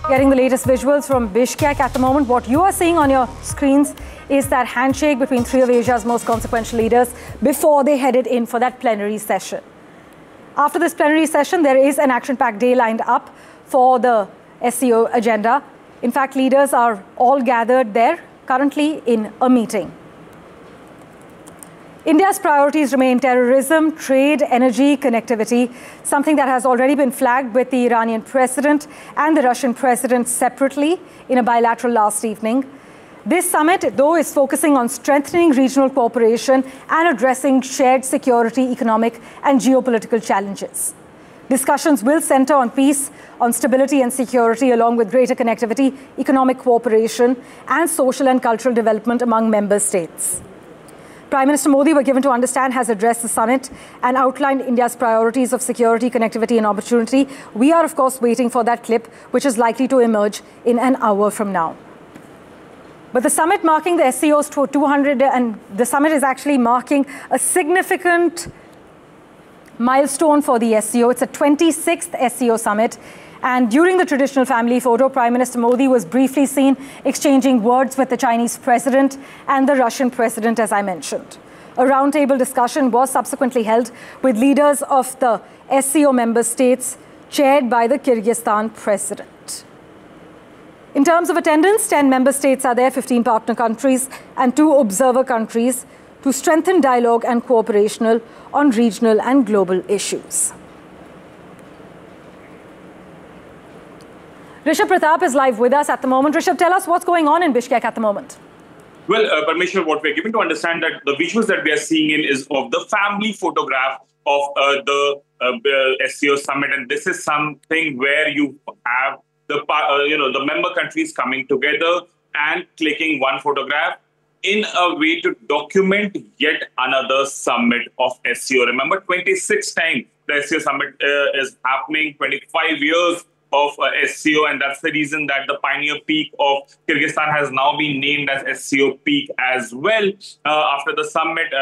Getting the latest visuals from Bishkek at the moment. What you are seeing on your screens is that handshake between three of Asia's most consequential leaders before they headed in for that plenary session. After this plenary session, there is an action-packed day lined up for the SCO agenda. In fact, leaders are all gathered there currently in a meeting. India's priorities remain terrorism, trade, energy, connectivity, something that has already been flagged with the Iranian president and the Russian president separately in a bilateral last evening. This summit, though, is focusing on strengthening regional cooperation and addressing shared security, economic and geopolitical challenges. Discussions will center on peace, on stability and security, along with greater connectivity, economic cooperation and social and cultural development among member states. Prime Minister Modi, we're given to understand, has addressed the summit and outlined India's priorities of security, connectivity and opportunity. We are, of course, waiting for that clip, which is likely to emerge in an hour from now. But the summit marking the SCO's 200, and the summit is actually marking a significant milestone for the SCO. It's a 26th SCO summit. And during the traditional family photo, Prime Minister Modi was briefly seen exchanging words with the Chinese president and the Russian president, as I mentioned. A roundtable discussion was subsequently held with leaders of the SCO member states, chaired by the Kyrgyzstan president. In terms of attendance, 10 member states are there, 15 partner countries and 2 observer countries to strengthen dialogue and cooperation on regional and global issues. Rishabh Pratap is live with us at the moment. Rishabh, tell us what's going on in Bishkek at the moment. Well, Parmeshwar, what we're given to understand that the visuals that we are seeing in is of the family photograph of the SCO summit, and this is something where you have the member countries coming together and clicking one photograph in a way to document yet another summit of SCO. Remember, 26th time the SCO summit is happening, 25 years of SCO, and that's the reason that the Pioneer Peak of Kyrgyzstan has now been named as SCO Peak as well after the summit.